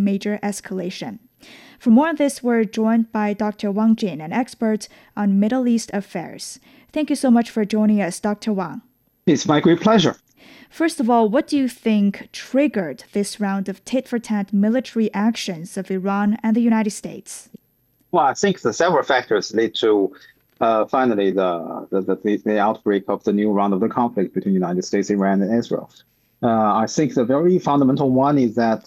major escalation. For more on this, we're joined by Dr. Wang Jin, an expert on Middle East affairs. Thank you so much for joining us, Dr. Wang. It's my great pleasure. First of all, what do you think triggered this round of tit-for-tat military actions of Iran and the United States? Well, I think the several factors lead to finally the outbreak of the new round of the conflict between the United States, Iran, and Israel. I think the very fundamental one is that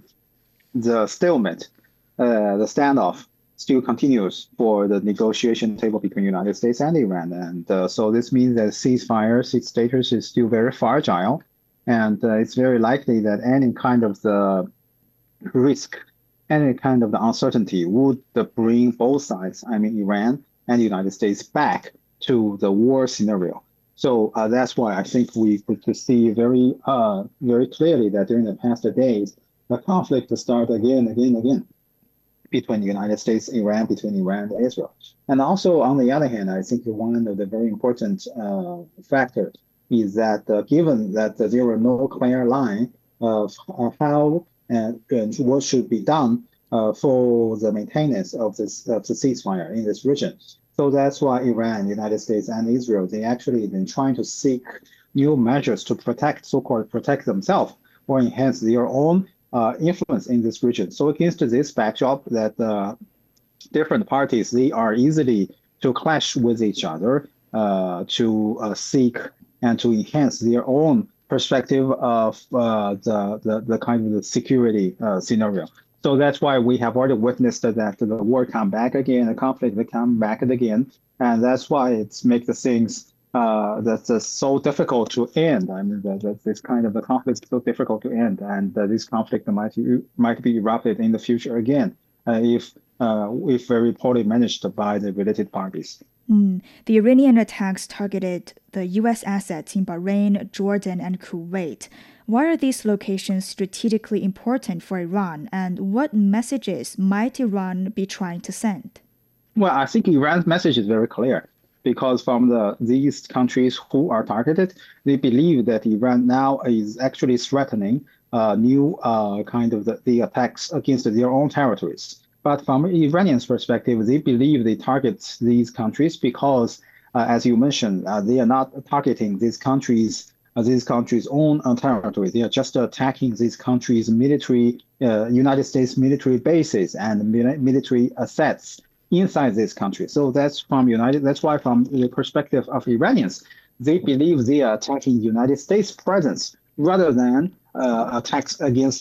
the stalemate, the standoff, still continues for the negotiation table between the United States and Iran. And so this means that ceasefire status is still very fragile. And it's very likely that any kind of the risk, any kind of the uncertainty would bring both sides, I mean, Iran and the United States, back to the war scenario. So that's why I think we could see very clearly that during the past days, the conflict started again between the United States, Iran, between Iran and Israel. And also, on the other hand, I think one of the very important factors is that given that there were no clear line of how and what should be done for the maintenance of the ceasefire in this region. So that's why Iran, United States, and Israel, they actually been trying to seek new measures to so-called protect themselves or enhance their own influence in this region. So against this backdrop that different parties, they are easily to clash with each other to seek and to enhance their own perspective of the kind of the security scenario. So that's why we have already witnessed that the war come back again, the conflict come back again, and that's why it's make the things that's so difficult to end. I mean, this kind of the conflict is so difficult to end, and this conflict might be erupted in the future again if very poorly managed by the related parties. The Iranian attacks targeted the U.S. assets in Bahrain, Jordan, and Kuwait. Why are these locations strategically important for Iran, and what messages might Iran be trying to send? Well, I think Iran's message is very clear, because from these countries who are targeted, they believe that Iran now is actually threatening new kind of the attacks against their own territories. But from Iranians' perspective, they believe they target these countries because, as you mentioned, they are not targeting these countries' own territory. They are just attacking these countries' military, United States military bases and military assets inside this country. So that's why from the perspective of Iranians, they believe they are attacking United States presence rather than attacks against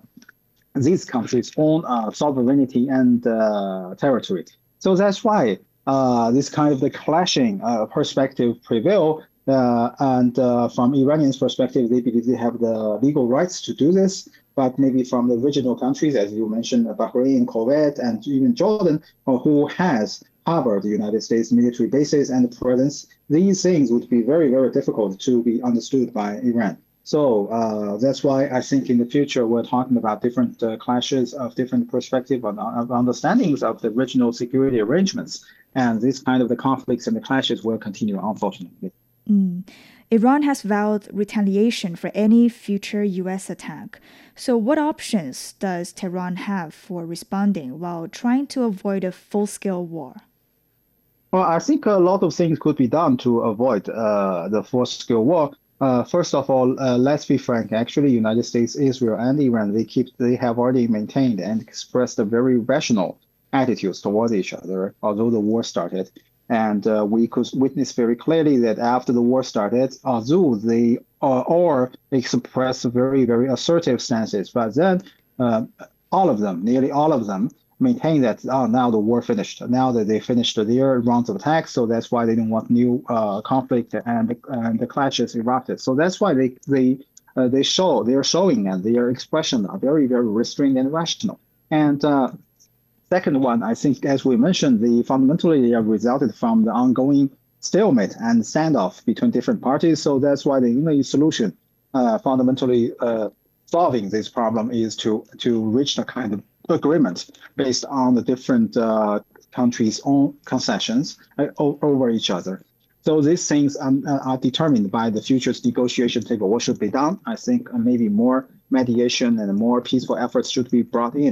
these countries' own sovereignty and territory. So that's why this kind of the clashing perspective prevail. And from Iranians' perspective, they believe they have the legal rights to do this. But maybe from the regional countries, as you mentioned, Bahrain, Kuwait, and even Jordan, who has harbored the United States military bases and presence, these things would be very, very difficult to be understood by Iran. So that's why I think in the future, we're talking about different clashes of different perspectives of understandings of the regional security arrangements. And this kind of the conflicts and the clashes will continue, unfortunately. Iran has vowed retaliation for any future U.S. attack. So what options does Tehran have for responding while trying to avoid a full-scale war? Well, I think a lot of things could be done to avoid the full-scale war. First of all, let's be frank. Actually, United States, Israel, and Iran, they have already maintained and expressed a very rational attitudes towards each other, although the war started. And we could witness very clearly that after the war started, although they all expressed very, very assertive stances, but then nearly all of them, maintain that now the war finished. Now that they finished their rounds of attacks, so that's why they don't want new conflict and the clashes erupted. So that's why they showing and their expression are very, very restrained and rational. And second one, I think, as we mentioned, fundamentally they are resulted from the ongoing stalemate and standoff between different parties. So that's why the only solution, fundamentally solving this problem, is to reach the kind of agreement based on the different countries' own concessions over each other. So these things are determined by the future's negotiation table. What should be done? I think maybe more mediation and more peaceful efforts should be brought in.